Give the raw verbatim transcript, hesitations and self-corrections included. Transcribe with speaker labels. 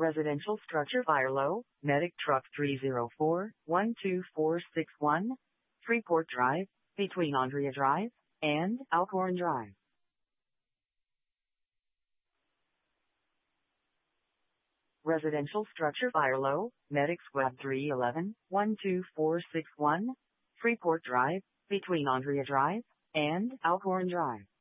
Speaker 1: Residential structure fire low, medic truck three zero four, one two four six one, Freeport Drive, between Andrea Drive and Alcorn Drive. Residential structure fire low, medic squad three eleven, one two four six one, Freeport Drive, between Andrea Drive and Alcorn Drive.